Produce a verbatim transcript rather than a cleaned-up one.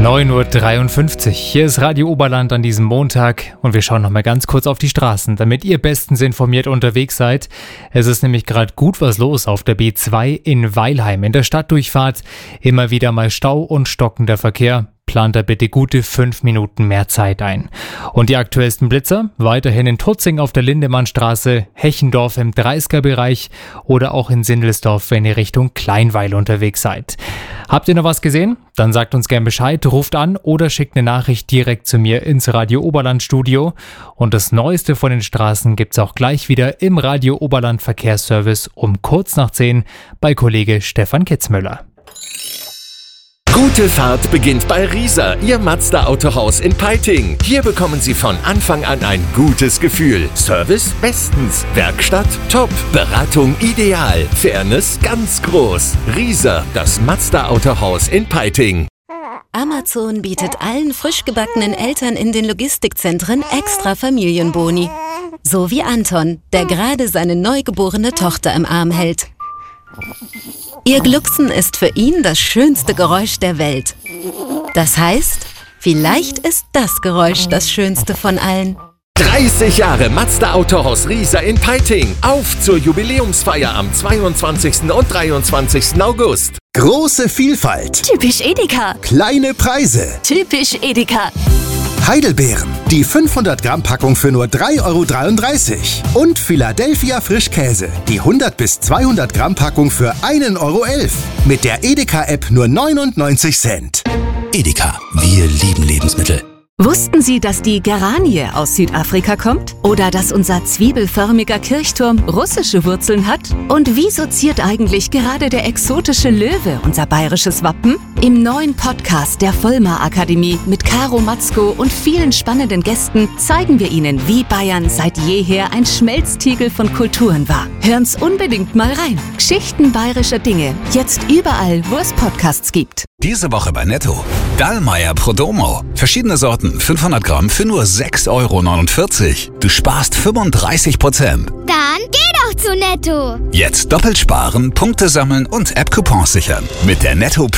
neun Uhr dreiundfünfzig. Hier ist Radio Oberland an diesem Montag und wir schauen noch mal ganz kurz auf die Straßen, damit ihr bestens informiert unterwegs seid. Es ist nämlich gerade gut was los auf der B zwei in Weilheim. In der Stadtdurchfahrt immer wieder mal Stau und stockender Verkehr. Plant da bitte gute fünf Minuten mehr Zeit ein. Und die aktuellsten Blitzer weiterhin in Tutzing auf der Lindemannstraße, Hechendorf im dreißiger-Bereich oder auch in Sindelsdorf, wenn ihr Richtung Kleinweil unterwegs seid. Habt ihr noch was gesehen? Dann sagt uns gern Bescheid, ruft an oder schickt eine Nachricht direkt zu mir ins Radio Oberland Studio. Und das Neueste von den Straßen gibt's auch gleich wieder im Radio Oberland Verkehrsservice um kurz nach zehn bei Kollege Stefan Kitzmüller. Gute Fahrt beginnt bei Rieser, Ihr Mazda-Autohaus in Peiting. Hier bekommen Sie von Anfang an ein gutes Gefühl. Service bestens, Werkstatt top, Beratung ideal, Fairness ganz groß. Rieser, das Mazda-Autohaus in Peiting. Amazon bietet allen frisch gebackenen Eltern in den Logistikzentren extra Familienboni. So wie Anton, der gerade seine neugeborene Tochter im Arm hält. Ihr Glucksen ist für ihn das schönste Geräusch der Welt. Das heißt, vielleicht ist das Geräusch das schönste von allen. dreißig Jahre Mazda Autohaus Rieser in Peiting. Auf zur Jubiläumsfeier am zweiundzwanzigsten und dreiundzwanzigsten August. Große Vielfalt. Typisch Edeka. Kleine Preise. Typisch Edeka. Heidelbeeren. Die fünfhundert Gramm Packung für nur drei Euro dreiunddreißig. Und Philadelphia Frischkäse. Die hundert bis zweihundert Gramm Packung für ein Euro elf. Mit der Edeka-App nur neunundneunzig Cent. Edeka, wir lieben Lebensmittel. Wussten Sie, dass die Geranie aus Südafrika kommt? Oder dass unser zwiebelförmiger Kirchturm russische Wurzeln hat? Und wieso ziert eigentlich gerade der exotische Löwe unser bayerisches Wappen? Im neuen Podcast der Vollmar Akademie mit Caro Matzko und vielen spannenden Gästen zeigen wir Ihnen, wie Bayern seit jeher ein Schmelztiegel von Kulturen war. Hören's unbedingt mal rein. Geschichten bayerischer Dinge. Jetzt überall, wo es Podcasts gibt. Diese Woche bei Netto. Dallmayr Prodomo. Verschiedene Sorten, fünfhundert Gramm für nur sechs Euro neunundvierzig. Du sparst fünfunddreißig Prozent. Dann geh doch zu Netto. Jetzt doppelt sparen, Punkte sammeln und App-Coupons sichern. Mit der Netto